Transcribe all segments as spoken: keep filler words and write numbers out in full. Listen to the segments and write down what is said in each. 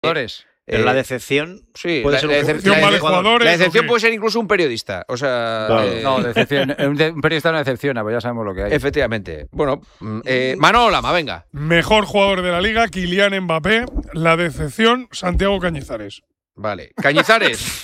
jugadores. Pero eh, la decepción sí, puede la, ser la, un decepción, la, jugadores, la decepción puede ser incluso un periodista. O sea, claro. eh, no, decepción, un periodista no decepciona, pues ya sabemos lo que hay. Efectivamente. Bueno, eh, Manolo Lama, venga. Mejor jugador de la liga, Kylian Mbappé. La decepción, Santiago Cañizares. Vale. Cañizares.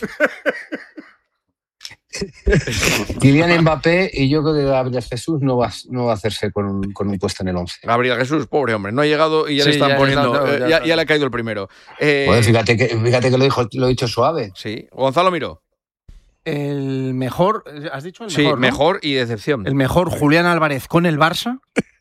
Kylian Mbappé, y yo creo que Gabriel Jesús no va, no va a hacerse con un, con un puesto en el once. Gabriel Jesús, pobre hombre, no ha llegado y ya sí, le están ya poniendo. Está, no, ya, ya, ya le ha caído el primero. Eh, Joder, fíjate que, fíjate que lo, dijo, lo he dicho suave. Sí. Gonzalo Miró. El mejor, ¿has dicho el sí, mejor? Sí, ¿no? mejor y decepción. El mejor, Julián Álvarez con el Barça.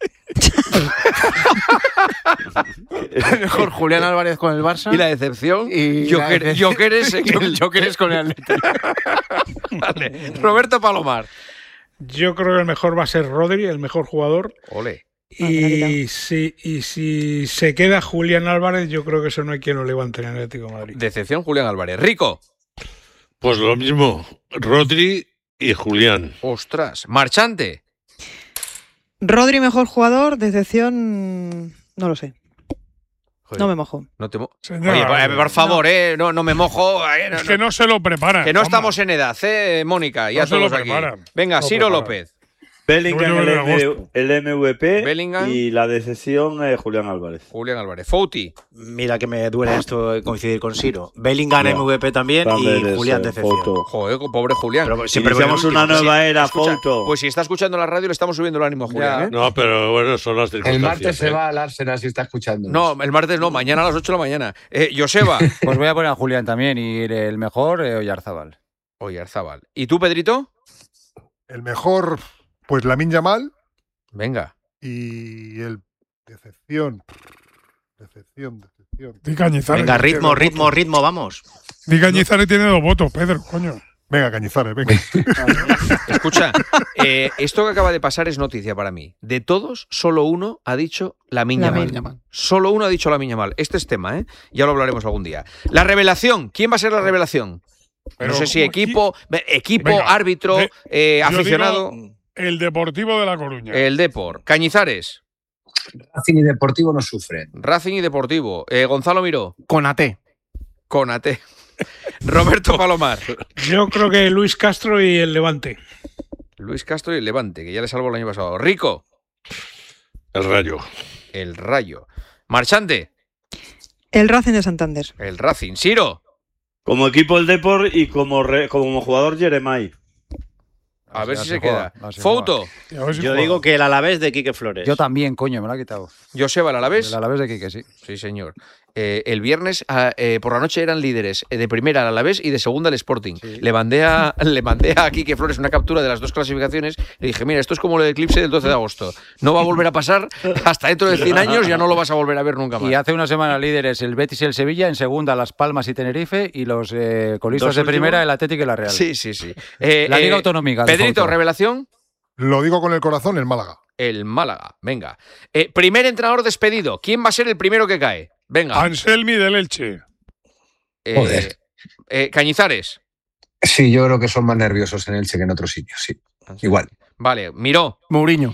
El mejor Julián Álvarez con el Barça. Y la decepción. Y Jokeres Jokeres con el Atlético. Vale. Roberto Palomar. Yo creo que el mejor va a ser Rodri, el mejor jugador. Ole. Y si, y si se queda Julián Álvarez, yo creo que eso no hay quien lo levante en el Atlético de Madrid. Decepción, Julián Álvarez. Rico. Pues lo mismo, Rodri y Julián. Ostras, Marchante. Rodri mejor jugador, decepción, no lo sé. Joder, no me mojo. No te mo Señor, Oye, por, por favor, no. eh, no, no me mojo. Eh, no, es que no se lo preparan. Que no toma. Estamos en edad, eh, Mónica, ya no todos aquí. Venga, no Ciro López. Bellingham, el, M el M V P Bellingham. Y la decepción eh, Julián Álvarez. Julián Álvarez. Fouti. Mira que me duele esto coincidir con Ciro. Bellingham no. M V P también, también y Julián decepción. Foto. Joder, pobre Julián. Pero siempre iniciamos una nueva era, escucha, foto. Pues si está escuchando la radio le estamos subiendo el ánimo a Julián. ¿eh? No, pero bueno, son las circunstancias. El martes ¿eh? se va al Arsenal si está escuchando. No, el martes no, mañana a las ocho de la mañana. Eh, Joseba. Pues voy a poner a Julián también y el mejor, eh, Oyarzábal. Oyarzábal. ¿Y tú, Pedrito? El mejor, pues Lamine Yamal. Venga. Y el decepción. Decepción, decepción. Di Cañizares. Venga, ritmo, ritmo, votos. ritmo, vamos. Di Cañizares tiene dos votos, Pedro, coño. Venga, Cañizares, venga. Escucha, eh, esto que acaba de pasar es noticia para mí. De todos, solo uno ha dicho Lamine Yamal. Solo uno ha dicho Lamine Yamal. Este es tema, ¿eh? Ya lo hablaremos algún día. La revelación. ¿Quién va a ser la revelación? Pero, no sé si equipo, equipo, venga, árbitro, de, eh, aficionado. Digo, el Deportivo de La Coruña. El Depor. Cañizares. Racing y Deportivo no sufren. Racing y Deportivo. Eh, Gonzalo Miró. Conate. Conate. Roberto Palomar. Yo creo que Luis Castro y el Levante. Luis Castro y el Levante, que ya le salvó el año pasado. Rico. El Rayo. El Rayo. Marchante. El Racing de Santander. El Racing. Siro. Como equipo el Depor y como, re, como jugador Jeremai. A ver si se queda. Fouto. Yo digo que el Alavés de Quique Flores. Yo también, coño, me lo ha quitado. Joseba, el Alavés. El Alavés de Quique, sí. Sí, señor. Eh, el viernes eh, por la noche eran líderes de primera el Alavés y de segunda el Sporting. Sí. Le mandé a le mandé a Quique Flores una captura de las dos clasificaciones. Le dije, mira, esto es como el eclipse del doce de agosto. No va a volver a pasar hasta dentro de cien años, ya no lo vas a volver a ver nunca más. Y hace una semana líderes el Betis y el Sevilla, en segunda Las Palmas y Tenerife, y los eh, colistas de primera el Atlético y la Real. Sí, sí, sí. Eh, la Liga eh, Autonómica. Pedrito, revelación. Lo digo con el corazón, el Málaga. El Málaga, venga. Eh, primer entrenador despedido. ¿Quién va a ser el primero que cae? Venga. Anselmi del Elche. Eh, Joder. Eh, Cañizares. Sí, yo creo que son más nerviosos en Elche que en otros sitios, sí. Anselmi. Igual. Vale, Miró. Mourinho.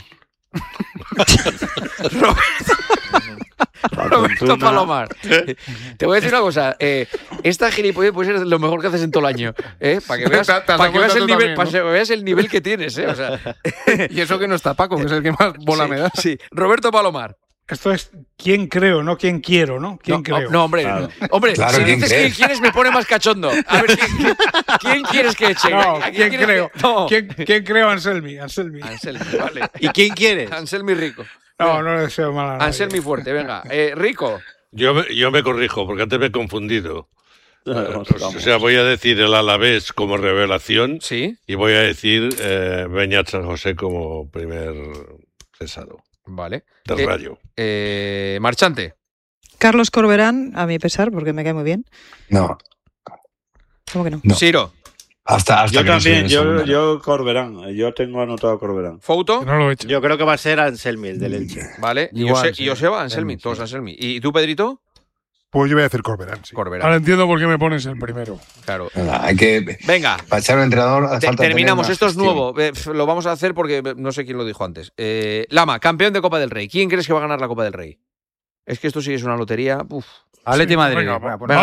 Roberto Palomar. Te voy a decir una cosa. Eh, esta gilipollez puede ser lo mejor que haces en todo el año. ¿eh? Para que veas, para que veas, el, nivel, también, ¿no? para que veas el nivel que tienes. ¿eh? O sea, y eso que no está Paco, que es el que más bola sí, me da. Sí. Roberto Palomar. Esto es quién creo, no quién quiero, ¿no? ¿Quién no, creo? No, hombre, claro. no. hombre claro, si ¿quién dices quién quieres me pone más cachondo. A ver, ¿quién, quién quieres que eche? No, ¿quién, ¿quién creo? Que... No. ¿Quién, ¿Quién creo? Anselmi, Anselmi. Anselmi, vale. ¿Y quién quieres? Anselmi Rico. No, no le deseo mal a nadie. Anselmi fuerte, venga. Eh, Rico. Yo me, yo me corrijo, porque antes me he confundido. Uh, o sea, voy a decir el Alavés como revelación. Sí. Y voy a decir eh, Beñat San José como primer cesado. Vale. Del eh, Rayo. Eh, Marchante. Carlos Corberán, a mi pesar, porque me cae muy bien. No. ¿Cómo que no? no. Siro. Hasta, hasta yo también, yo, yo Corberán. Yo tengo anotado Corberán. ¿Fouto? No lo he hecho. Yo creo que va a ser Anselmi, el del Elche. Vale. Igual, y Joseba, Anselmi. Todos Anselmi. ¿Y tú, Pedrito? Pues yo voy a decir Corberán, sí. Corberán. Ahora entiendo por qué me pones el primero. Claro. Venga, hay que. Venga. Para echar un entrenador. Hace falta terminamos. Esto es gestión. nuevo. Eh, lo vamos a hacer porque no sé quién lo dijo antes. Eh, Lama, campeón de Copa del Rey. ¿Quién crees que va a ganar la Copa del Rey? Es que esto sí es una lotería. Uf. Atleti Sí, Madrid. venga, Venga, va- pues